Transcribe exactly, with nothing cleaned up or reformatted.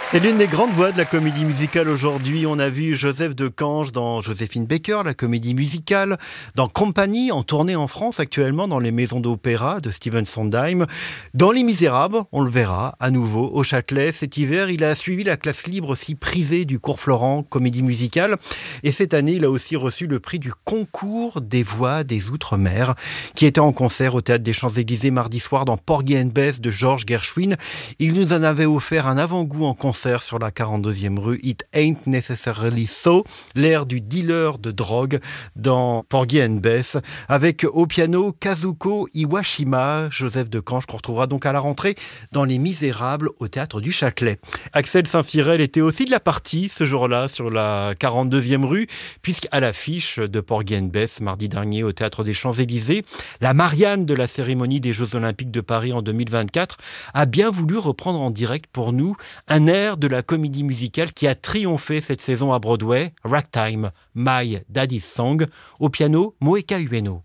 C'est l'une des grandes voix de la comédie musicale aujourd'hui. On a vu Joseph de Cange dans Joséphine Baker, la comédie musicale, dans Compagnie, en tournée en France actuellement dans les maisons d'opéra de Stephen Sondheim. Dans Les Misérables, on le verra à nouveau au Châtelet. Cet hiver, il a suivi la classe libre si prisée du cours Florent, comédie musicale. Et cette année, il a aussi reçu le prix du concours des voix des Outre-mer, qui était en concert au Théâtre des Champs-Élysées mardi soir dans Porgy and Bess de George Gershwin. Il nous en avait offert un avant-goût en concert sur la quarante-deuxième rue It Ain't Necessarily So, l'air du dealer de drogue dans Porgy and Bess, avec au piano Kazuko Iwashima, Joseph de Cange, qu'on retrouvera donc à la rentrée dans Les Misérables au Théâtre du Châtelet. Axel Saint-Cyrel était aussi de la partie ce jour-là sur la quarante-deuxième rue, puisqu'à l'affiche de Porgy and Bess mardi dernier au Théâtre des Champs-Élysées, la Marianne de la cérémonie des Jeux Olympiques de Paris en deux mille vingt-quatre a bien voulu reprendre en direct pour nous un air de la comédie musicale qui a triomphé cette saison à Broadway, Ragtime, My Daddy's Song, au piano Moeka Ueno.